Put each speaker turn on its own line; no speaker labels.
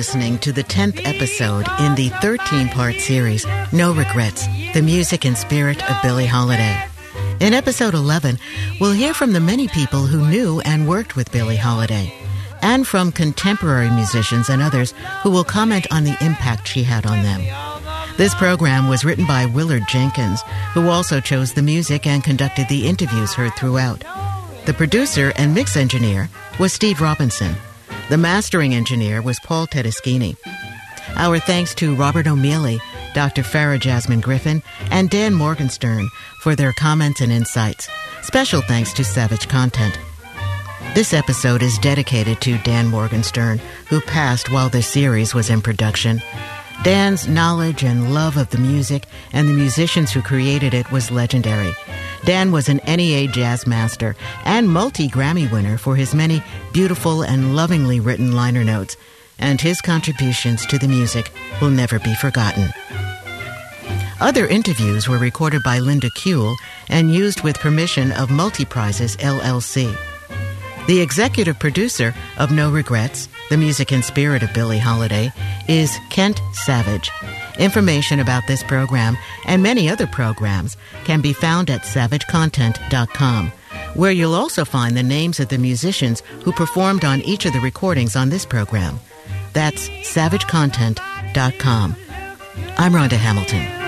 Listening to the 10th episode in the 13-part series, No Regrets, the music and spirit of Billie Holiday. In episode 11, we'll hear from the many people who knew and worked with Billie Holiday, and from contemporary musicians and others who will comment on the impact she had on them. This program was written by Willard Jenkins, who also chose the music and conducted the interviews heard throughout. The producer and mix engineer was Steve Robinson. The mastering engineer was Paul Tedeschini. Our thanks to Robert O'Meally, Dr. Farah Jasmine Griffin, and Dan Morgenstern for their comments and insights. Special thanks to Savage Content. This episode is dedicated to Dan Morgenstern, who passed while the series was in production. Dan's knowledge and love of the music and the musicians who created it was legendary. Dan was an NEA jazz master and multi-Grammy winner for his many beautiful and lovingly written liner notes, and his contributions to the music will never be forgotten. Other interviews were recorded by Linda Kuehl and used with permission of Multiprizes, LLC. The executive producer of No Regrets, the music and spirit of Billie Holiday, is Kent Savage. Information about this program and many other programs can be found at savagecontent.com, where you'll also find the names of the musicians who performed on each of the recordings on this program. That's savagecontent.com. I'm Rhonda Hamilton.